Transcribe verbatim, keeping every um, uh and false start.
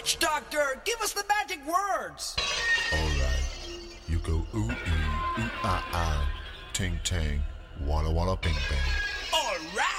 Witch doctor, give us the magic words. All right. You go ooh ee, ooh ah ah, ting tang, walla walla bing bang. All right.